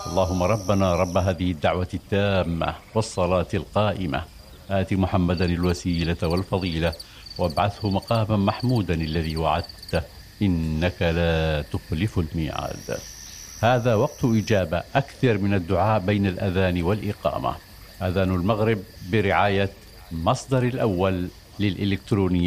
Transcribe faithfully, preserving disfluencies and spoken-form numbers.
اللهم ربنا رب هذه الدعوة التامة والصلاة القائمة آت محمدا الوسيلة والفضيلة وابعثه مقاما محمودا الذي وعدته إنك لا تخلف الميعاد. هذا وقت إجابة، أكثر من الدعاء بين الأذان والإقامة. أذان المغرب برعاية مصدر الأول للإلكترونيات